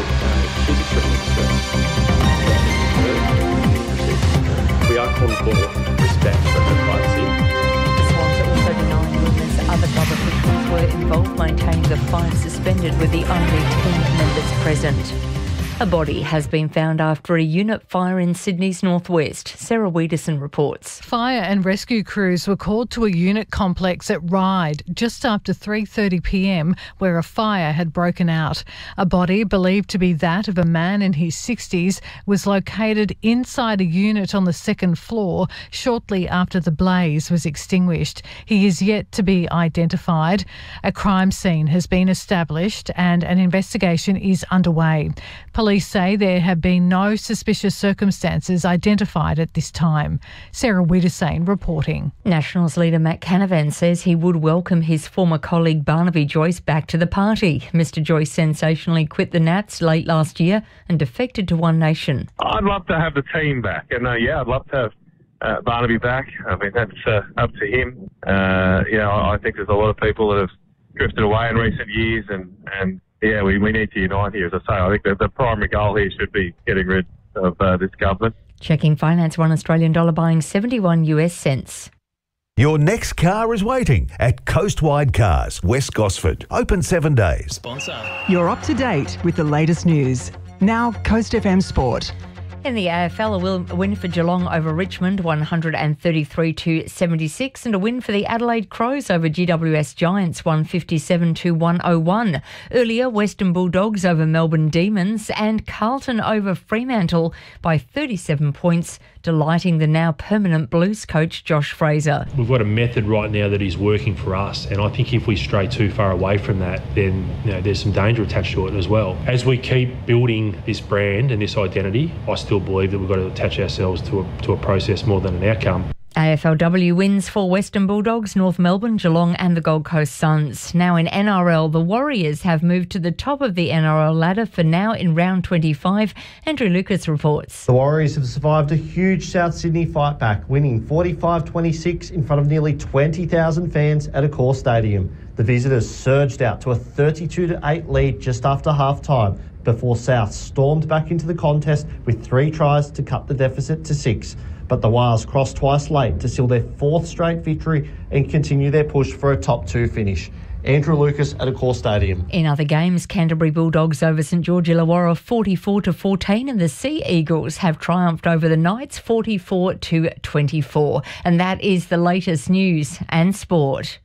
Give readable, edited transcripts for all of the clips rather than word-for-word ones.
she's extremely distressed. We are calling for respect for her privacy. The Swans are also denying rumours other club officials were involved, maintaining the 5 suspended with the only 10 members present. A body has been found after a unit fire in Sydney's northwest. Sarah Wiedeson reports. Fire and rescue crews were called to a unit complex at Ryde just after 3:30 p.m, where a fire had broken out. A body, believed to be that of a man in his 60s, was located inside a unit on the second floor shortly after the blaze was extinguished. He is yet to be identified. A crime scene has been established and an investigation is underway. Police say there have been no suspicious circumstances identified at this time. Sarah Wiedeson reporting. Nationals leader Matt Canavan says he would welcome his former colleague Barnaby Joyce back to the party. Mr Joyce sensationally quit the Nats late last year and defected to One Nation. I'd love to have the team back, and I'd love to have Barnaby back. I mean, that's up to him. I think there's a lot of people that have drifted away in recent years, and we need to unite here. As I say, I think that the primary goal here should be getting rid of this government. Checking finance, $1 Australian buying 71 US cents. Your next car is waiting at Coastwide Cars, West Gosford. Open 7 days. Sponsor. You're up to date with the latest news. Now, Coast FM Sport. In the AFL, a win for Geelong over Richmond, 133-76, and a win for the Adelaide Crows over GWS Giants, 157-101. Earlier, Western Bulldogs over Melbourne Demons and Carlton over Fremantle by 37 points, delighting the now permanent Blues coach Josh Fraser. We've got a method right now that is working for us, and I think if we stray too far away from that, then there's some danger attached to it as well. As we keep building this brand and this identity, I still believe that we've got to attach ourselves to a process more than an outcome. AFLW wins for Western Bulldogs, North Melbourne, Geelong and the Gold Coast Suns. Now in NRL, the Warriors have moved to the top of the NRL ladder for now in round 25. Andrew Lucas reports. The Warriors have survived a huge South Sydney fight back, winning 45-26 in front of nearly 20,000 fans at Accor Stadium. The visitors surged out to a 32-8 lead just after half-time before South stormed back into the contest with 3 tries to cut the deficit to 6. But the Wars crossed twice late to seal their 4th straight victory and continue their push for a top 2 finish. Andrew Lucas at Accor Stadium. In other games, Canterbury Bulldogs over St George Illawarra 44-14, and the Sea Eagles have triumphed over the Knights 44-24. And that is the latest news and sport.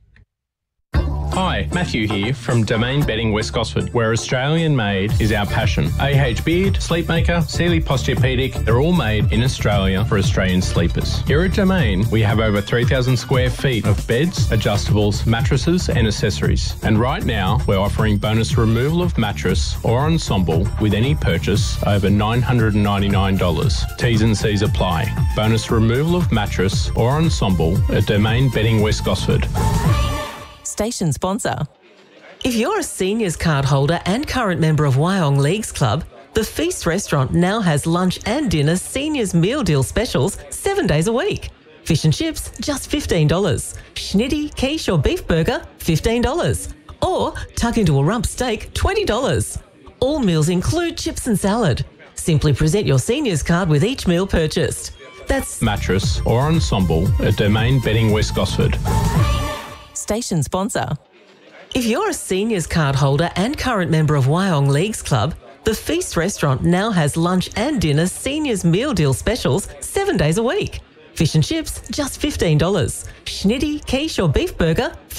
Hi, Matthew here from Domain Bedding West Gosford, where Australian made is our passion. AH Beard, Sleepmaker, Sealy Posturepedic, they're all made in Australia for Australian sleepers. Here at Domain, we have over 3,000 square feet of beds, adjustables, mattresses and accessories. And right now, we're offering bonus removal of mattress or ensemble with any purchase over $999. T's and C's apply. Bonus removal of mattress or ensemble at Domain Bedding West Gosford. Station sponsor. If you're a seniors card holder and current member of Wyong Leagues Club, the Feast restaurant now has lunch and dinner seniors meal deal specials 7 days a week. Fish and chips, just $15. Schnitty, quiche or beef burger, $15. Or tuck into a rump steak, $20. All meals include chips and salad. Simply present your seniors card with each meal purchased. That's mattress or ensemble at Domain Bedding West Gosford. Station sponsor. If you're a seniors card holder and current member of Wyong Leagues Club, the Feast restaurant now has lunch and dinner seniors meal deal specials 7 days a week. Fish and chips, just $15. Schnitty, quiche or beef burger,